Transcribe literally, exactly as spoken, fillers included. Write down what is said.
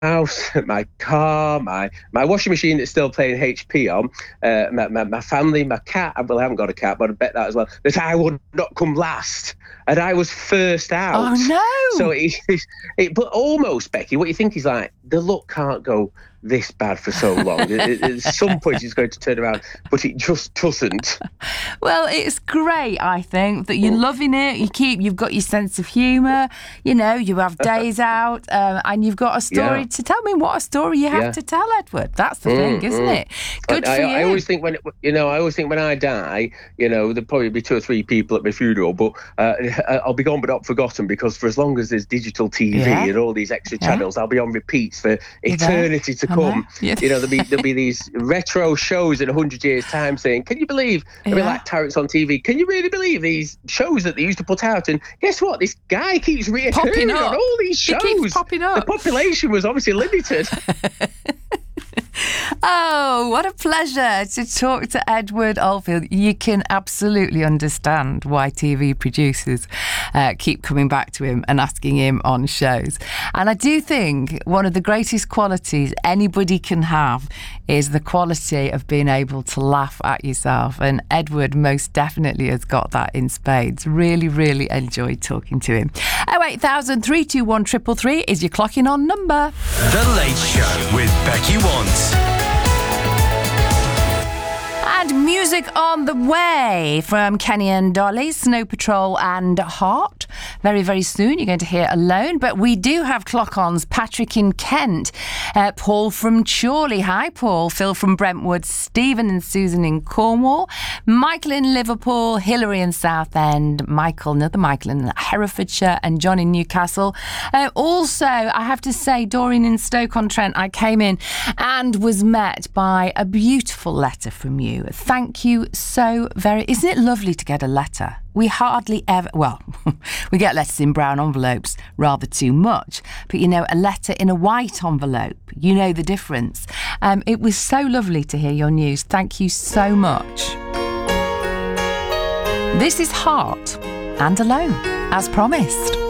house, my car, my my washing machine that's still playing H P on, uh, my, my my family, my cat. Well, I haven't got a cat, but I bet that as well. That I would not come last, and I was first out. Oh no! So it, it, it but almost, Becky, what you think is like the luck can't go this bad for so long. At, at some point it's going to turn around, but it just doesn't. Well, it's great, I think, that you're loving it. You keep, you've got your sense of humour, you know, you have days out, um, and you've got a story Yeah. to tell. Me what a story you have Yeah. to tell, Edward. That's the mm, thing, isn't mm. it? Good I, for I, you. I always think when, you know, I always think when I die, you know, there'll probably be two or three people at my funeral, but uh, I'll be gone but not forgotten, because for as long as there's digital T V yeah. and all these extra channels, yeah. I'll be on repeats for eternity to come. Yeah. You know, there'll be there'll be these retro shows in a hundred years' time saying, "Can you believe?" They'll be like Tyrants on T V. Can you really believe these shows that they used to put out? And guess what? This guy keeps reappearing on all these shows. He keeps popping up. The population was obviously limited. Oh, what a pleasure to talk to Edward Oldfield. You can absolutely understand why T V producers uh, keep coming back to him and asking him on shows. And I do think one of the greatest qualities anybody can have is the quality of being able to laugh at yourself. And Edward most definitely has got that in spades. Really, really enjoyed talking to him. oh eight thousand, three two one, three three three is your clocking on number. The Late Show with Becky Want. And music on the way from Kenny and Dolly, Snow Patrol and Heart. Very, very soon you're going to hear Alone. But we do have clock-ons. Patrick in Kent, uh, Paul from Chorley. Hi, Paul. Phil from Brentwood, Stephen and Susan in Cornwall, Michael in Liverpool, Hilary in Southend, Michael, another Michael in Herefordshire, and John in Newcastle. Uh, also, I have to say, Doreen in Stoke-on-Trent, I came in and was met by a beautiful letter from you. Thank you so very... Isn't it lovely to get a letter? We hardly ever... Well, we get letters in brown envelopes rather too much. But, you know, a letter in a white envelope, you know the difference. Um, it was so lovely to hear your news. Thank you so much. This is Heart and Alone, as promised.